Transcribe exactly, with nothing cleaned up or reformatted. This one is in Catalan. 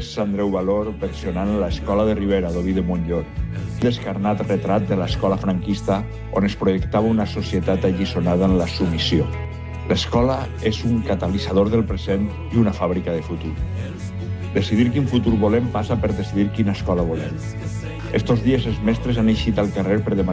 és Andreu Valor versionant l'Escola de Ribera d'Oví de Montllor, descarnat retrat de l'escola franquista on es projectava una societat alliçonada en la submissió. L'escola és un catalitzador del present i una fàbrica de futur. Decidir quin futur volem passa per decidir quina escola volem. Estos dies els mestres han eixit al carrer per demanar